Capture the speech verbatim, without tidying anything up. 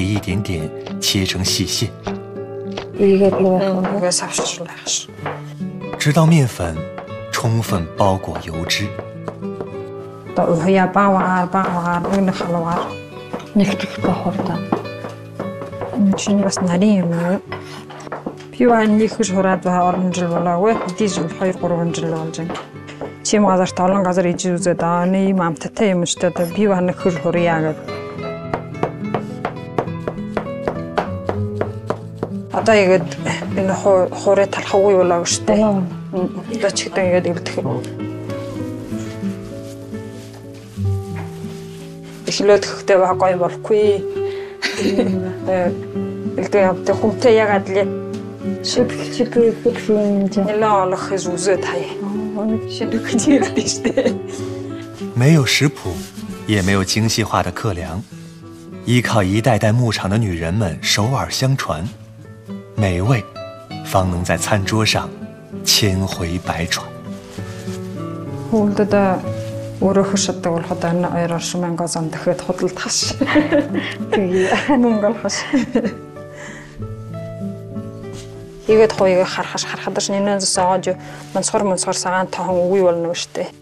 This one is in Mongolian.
配一点点切成细馅。直到面粉充分包裹油脂。 Чиний бас нарийн юм уу? Би баа нэг их шураад баа орон жил болоогүй. Хэдий жил хоёр гурван жил болж байна. Чим газарт олон газар иж үзээд аа нэг юм амттай юм шүү дээ. Би баа нэг хөр хурьяа гэдэг. Одоо игээд энэ хуурай талхаггүй болоо шүү дээ. Одоо ч гэдэг игээд ирдэх. Эхлээд хөөхтэй баа гоё болохгүй. Илтэй явдаг хүнтэй ягаад л 没有食谱，也没有精细化的课粮，依靠一代代牧场的女人们手耳相传，美味方能在餐桌上千回百转。 Өөрөө хөшөддөг болоход энэ хоёр оршин мянган зам дахиад худалдах. Тэгээ мөнгө олох. Тэгээд хоёрыг харахаш харахад ш нэнэн зөсөөгөө мансхор мансхор сагаан тохон үгүй болно штэ.